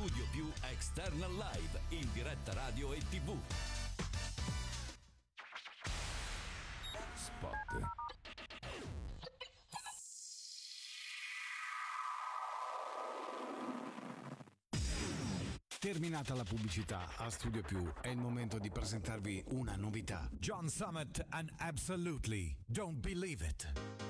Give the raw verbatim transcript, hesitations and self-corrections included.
Studio Più External Live in diretta radio e tivù. Spot. Terminata la pubblicità, a Studio Più è il momento di presentarvi una novità. John Summit and Absolutely Don't Believe It.